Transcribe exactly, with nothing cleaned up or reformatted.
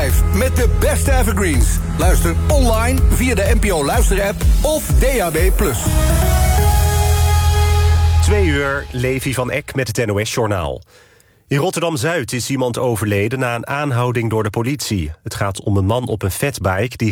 vijf met de beste evergreens. Luister online via de N P O Luisterapp of D A B plus. Twee uur, Levi van Eck met het N O S-journaal. In Rotterdam-Zuid is iemand overleden na een aanhouding door de politie. Het gaat om een man op een fatbike die